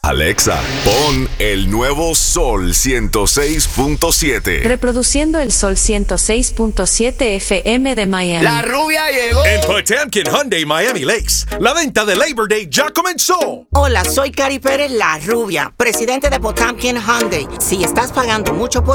Alexa, pon el nuevo Sol 106.7. Reproduciendo el Sol 106.7 FM de Miami. La rubia llegó. En Potemkin Hyundai Miami Lakes, la venta de Labor Day ya comenzó. Hola, soy Cari Pérez, la rubia, presidente de Potemkin Hyundai. Si estás pagando mucho por